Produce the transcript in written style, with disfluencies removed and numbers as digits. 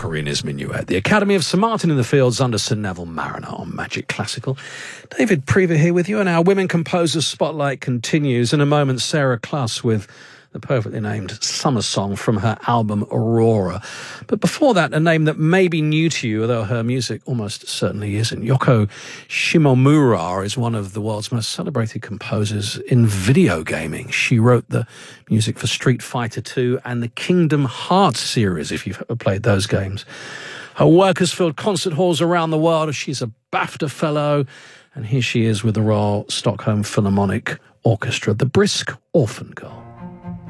Ocarina's Minuet, the Academy of St Martin in the Fields under Sir Neville Mariner on Magic Classical. David Prever here with you, and our Women Composers Spotlight continues. In a moment, Sarah Kluss with the perfectly named Summer Song from her album Aurora. But before that, a name that may be new to you, although her music almost certainly isn't. Yoko Shimomura is one of the world's most celebrated composers in video gaming. She wrote the music for Street Fighter II and the Kingdom Hearts series, if you've ever played those games. Her work has filled concert halls around the world. She's a BAFTA Fellow, and here she is with the Royal Stockholm Philharmonic Orchestra, the Brisk Orphan Girl.